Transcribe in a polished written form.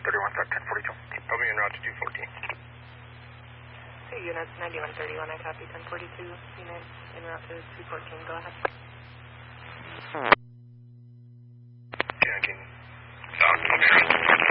9131, start 1042. Put me en route to 214. Hey, units 9131, I copy 1042. Unit en route to 214, go ahead.